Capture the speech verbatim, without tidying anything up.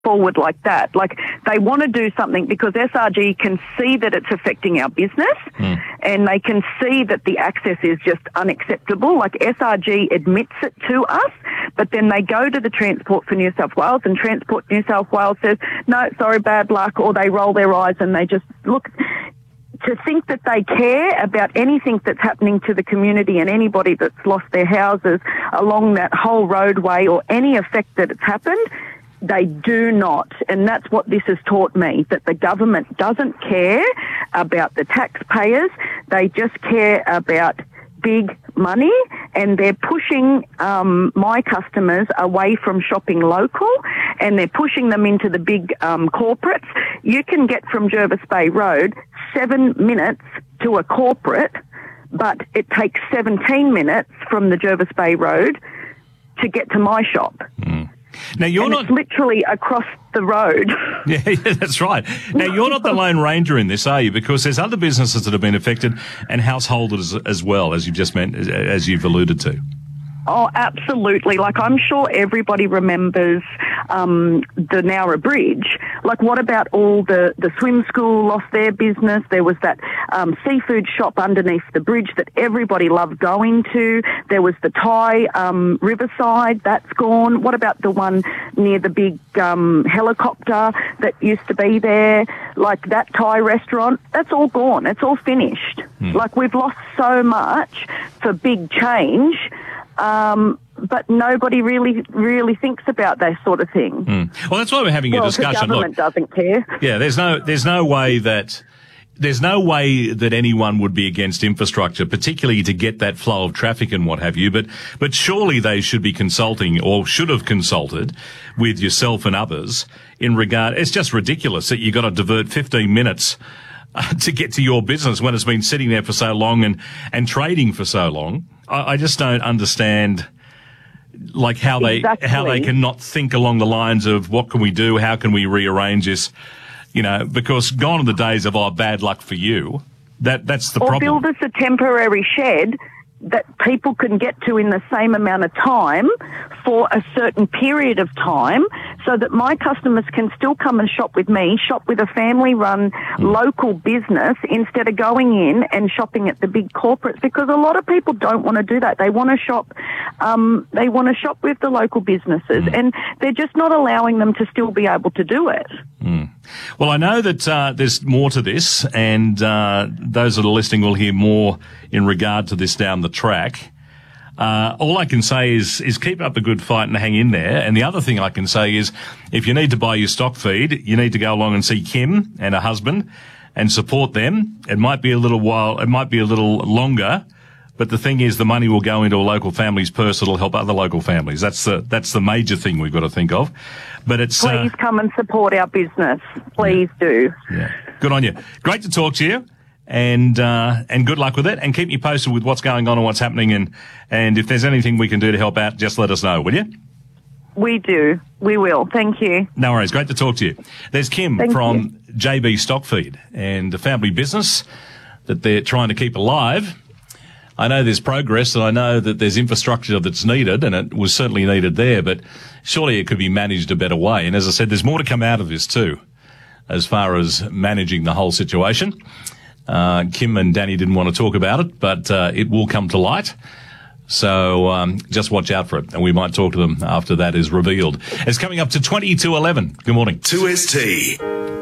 forward like that. Like, they want to do something because S R G can see that it's affecting our business mm. and they can see that the access is just unacceptable. Like, S R G admits it to us, but then they go to the Transport for New South Wales and Transport New South Wales says, no, sorry, bad luck, or they roll their eyes and they just look. To think that they care about anything that's happening to the community and anybody that's lost their houses along that whole roadway or any effect that it's happened, they do not. And that's what this has taught me, that the government doesn't care about the taxpayers. They just care about big money, and they're pushing um, my customers away from shopping local, and they're pushing them into the big um, corporates. You can get from Jervis Bay Road seven minutes to a corporate, but it takes seventeen minutes from the Jervis Bay Road to get to my shop. Mm. Now, you're and not... It's literally across the road. Yeah, yeah, that's right. Now, you're not the lone ranger in this, are you? Because there's other businesses that have been affected and householders as well, as you've just meant, as you've alluded to. Oh, absolutely. Like, I'm sure everybody remembers um, the Nowra Bridge. Like, what about all the, the swim school lost their business? There was that um, seafood shop underneath the bridge that everybody loved going to. There was the Thai um, Riverside, that's gone. What about the one near the big um, helicopter that used to be there? Like, that Thai restaurant, that's all gone. It's all finished. Hmm. Like, we've lost so much for big change. Um, but nobody really, really thinks about that sort of thing. Mm. Well, that's why we're having well, a discussion. The government Look, doesn't care. Yeah, there's no, there's no way that, there's no way that anyone would be against infrastructure, particularly to get that flow of traffic and what have you. But, but surely they should be consulting, or should have consulted, with yourself and others in regard. It's just ridiculous that you've got to divert fifteen minutes uh, to get to your business when it's been sitting there for so long and, and trading for so long. I just don't understand, like, how they exactly. how they cannot think along the lines of what can we do, how can we rearrange this, you know, because gone are the days of, oh, bad luck for you. That that's the or problem. Or build us a temporary shed that people can get to in the same amount of time for a certain period of time, so that my customers can still come and shop with me, shop with a family-run mm. local business, instead of going in and shopping at the big corporates, because a lot of people don't want to do that. They want to shop, um, they want to shop with the local businesses, mm. and they're just not allowing them to still be able to do it. Mm. Well, I know that uh, there's more to this, and uh, those that are listening will hear more in regard to this down the track. Uh, all I can say is, is keep up the good fight and hang in there. And the other thing I can say is, if you need to buy your stock feed, you need to go along and see Kim and her husband and support them. It might be a little while, it might be a little longer, but the thing is, the money will go into a local family's purse. It'll help other local families. That's the, that's the major thing we've got to think of. But it's, please uh, come and support our business. Please yeah. do. Yeah. Good on you. Great to talk to you. And, uh, and good luck with it, and keep me posted with what's going on and what's happening. And, and if there's anything we can do to help out, just let us know, will you? We do. We will. Thank you. No worries. Great to talk to you. There's Kim Thank from you. J B Stockfeed, and the family business that they're trying to keep alive. I know there's progress, and I know that there's infrastructure that's needed, and it was certainly needed there, but surely it could be managed a better way. And as I said, there's more to come out of this too, as far as managing the whole situation. Uh, Kim and Danny didn't want to talk about it, but uh, it will come to light. So um, just watch out for it, and we might talk to them after that is revealed. It's coming up to twenty to eleven. Good morning. two S T.